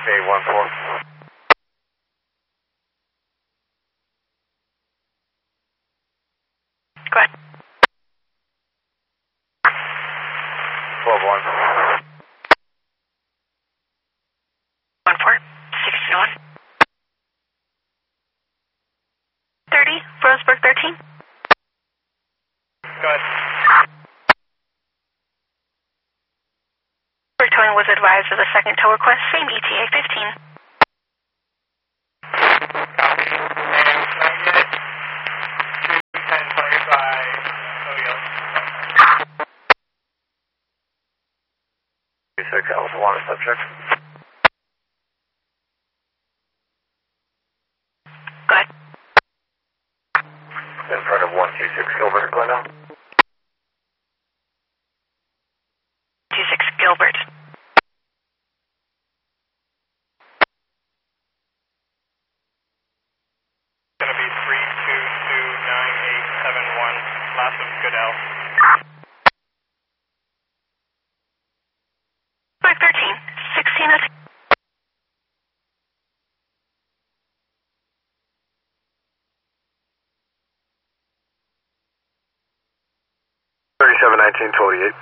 814. Go ahead. 12-1. 14, 61. 30, Roseburg 13. Go ahead. Towing was advised of a second tow request, same ETA 15. Copy. And can I get 210 played by ODL? 26 Alpha 1 subject. Go ahead. In front of 126 Gilbert, Glendale. 26 Gilbert. Gonna be 3229871, last of Goodell. Back 13, 16 of 371928.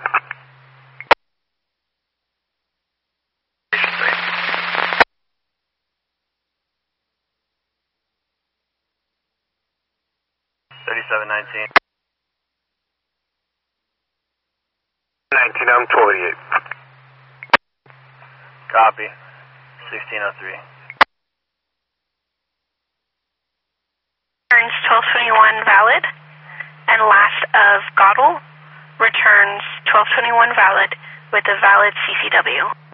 I'm 28. Copy. 1603. Returns 1221 valid, and last of Goddle returns 1221 valid with a valid CCW.